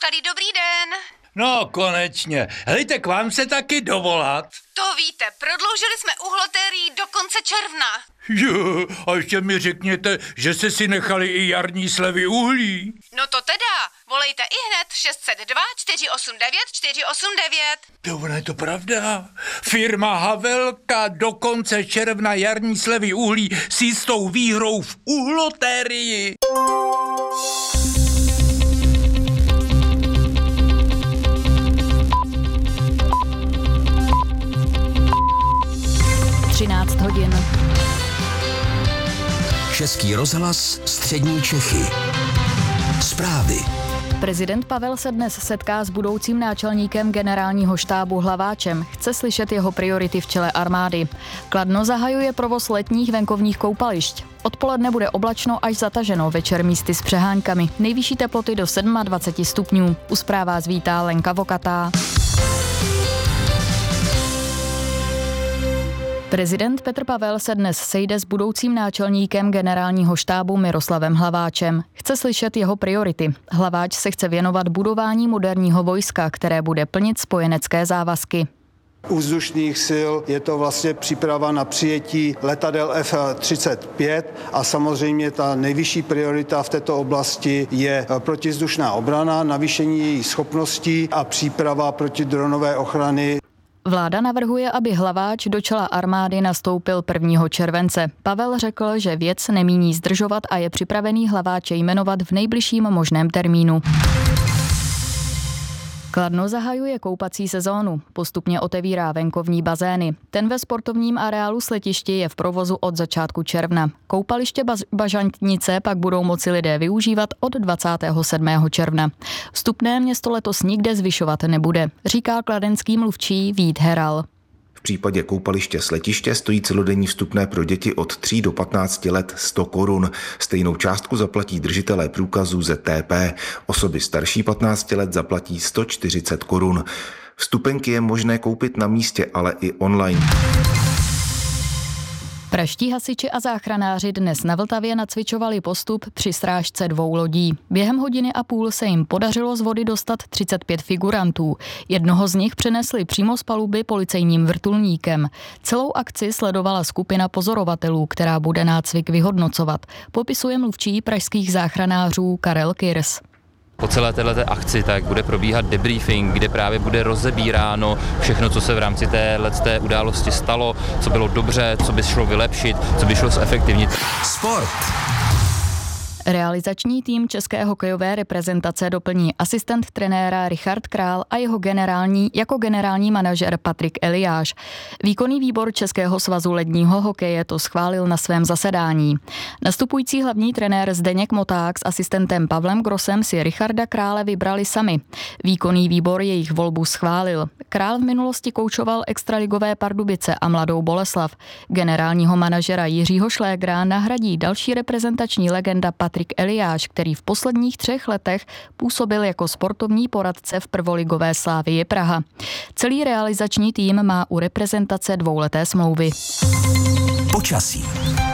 tady, dobrý den. No, konečně. Hejte, k vám se taky dovolat. To víte, prodloužili jsme uhlotérii do konce června. Jo, a ještě mi řekněte, že jste si nechali i jarní slevy uhlí. No to teda, volejte ihned 602 489 489. To ono je to pravda. Firma Havelka do konce června jarní slevy uhlí s jistou výhrou v uhlotérii. Hodin. Český rozhlas, střední Čechy. Zprávy. Prezident Pavel se dnes setká s budoucím náčelníkem generálního štábu Hlaváčem. Chce slyšet jeho priority v čele armády. Kladno zahajuje provoz letních venkovních koupališť. Odpoledne bude oblačno až zataženo, večer místy s přeháňkami. Nejvyšší teploty do 27 stupňů. U zpráv vás vítá Lenka Vokatá. Prezident Petr Pavel se dnes sejde s budoucím náčelníkem generálního štábu Miroslavem Hlaváčem. Chce slyšet jeho priority. Hlaváč se chce věnovat budování moderního vojska, které bude plnit spojenecké závazky. U vzdušných sil je to vlastně příprava na přijetí letadel F-35 a samozřejmě ta nejvyšší priorita v této oblasti je protivzdušná obrana, navýšení její schopností a příprava protidronové ochrany. Vláda navrhuje, aby Hlaváč do čela armády nastoupil 1. července. Pavel řekl, že věc nemíní zdržovat a je připravený Hlaváče jmenovat v nejbližším možném termínu. Kladno zahajuje koupací sezónu. Postupně otevírá venkovní bazény. Ten ve sportovním areálu Sletišti je v provozu od začátku června. Koupaliště Bažantnice pak budou moci lidé využívat od 27. června. Vstupné město letos nikde zvyšovat nebude, říká kladenský mluvčí Vít Heral. V případě koupaliště Sletiště stojí celodenní vstupné pro děti od 3 do 15 let 100 korun. Stejnou částku zaplatí držitelé průkazů ZTP. Osoby starší 15 let zaplatí 140 korun. Vstupenky je možné koupit na místě, ale i online. Pražští hasiči a záchranáři dnes na Vltavě nacvičovali postup při strážce 2 lodí. Během hodiny a půl se jim podařilo z vody dostat 35 figurantů. Jednoho z nich přenesli přímo z paluby policejním vrtulníkem. Celou akci sledovala skupina pozorovatelů, která bude nácvik vyhodnocovat. Popisuje mluvčí pražských záchranářů Karel Kirs. Po celé této akci tak bude probíhat debriefing, kde právě bude rozebíráno všechno, co se v rámci té události stalo, co bylo dobře, co by šlo vylepšit, co by šlo zefektivnit. Sport. Realizační tým české hokejové reprezentace doplní asistent trenéra Richard Král a jeho generální manažer Patrik Eliáš. Výkonný výbor Českého svazu ledního hokeje to schválil na svém zasedání. Nastupující hlavní trenér Zdeněk Moták s asistentem Pavlem Grossem si Richarda Krále vybrali sami. Výkonný výbor jejich volbu schválil. Král v minulosti koučoval extraligové Pardubice a Mladou Boleslav. Generálního manažera Jiřího Šlégra nahradí další reprezentační legenda Patrik Eliáš, který v posledních 3 letech působil jako sportovní poradce v prvoligové Slavii Praha. Celý realizační tým má u reprezentace 2leté smlouvy. Počasí.